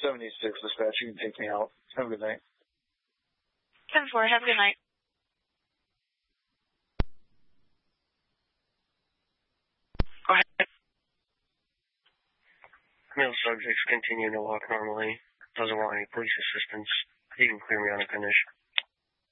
76 dispatch, you can take me out. Have a good night. 10-4, have a good night. Go ahead. Male subjects continue to walk normally. Doesn't want any police assistance. You can clear me on a condition.